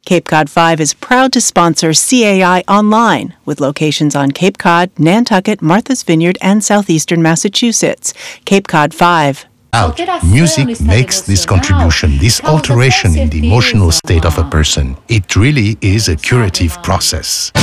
Cape Cod 5 is proud to sponsor CAI Online, with locations on Cape Cod, Nantucket, Martha's Vineyard, and southeastern Massachusetts. Cape Cod 5. Out. Music makes this contribution, this alteration in the emotional state of a person. It really is a curative process.